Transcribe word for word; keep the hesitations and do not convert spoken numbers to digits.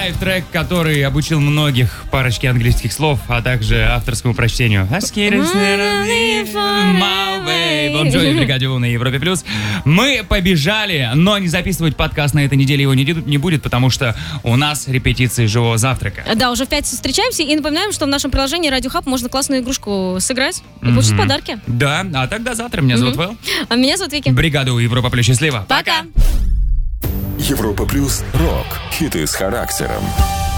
Life, трек, который обучил многих парочке английских слов, а также авторскому прочтению. Бон Джови в бригаде У на Европе плюс. Мы побежали, но не записывать подкаст на этой неделе его не, не будет, потому что у нас репетиции живого завтрака. Да, уже в пятницу встречаемся и напоминаем, что в нашем приложении Radio Hub можно классную игрушку сыграть и mm-hmm. получить подарки. Да, а тогда завтра. Меня зовут mm-hmm. Вэл. А меня зовут Вики. Бригада У Европа плюс. Счастливо. Пока. Европа плюс рок. Хиты с характером.